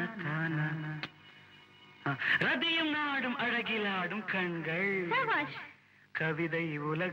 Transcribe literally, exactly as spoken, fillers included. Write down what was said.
தானா ரதியும் நாடும் அழகிலாடும் கண்கள் சபாஷ். கவிதை உலக